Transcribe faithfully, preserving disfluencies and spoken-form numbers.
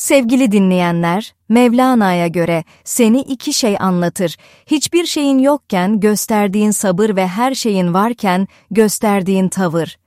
Sevgili dinleyenler, Mevlana'ya göre seni iki şey anlatır. Hiçbir şeyin yokken gösterdiğin sabır ve her şeyin varken gösterdiğin tavır.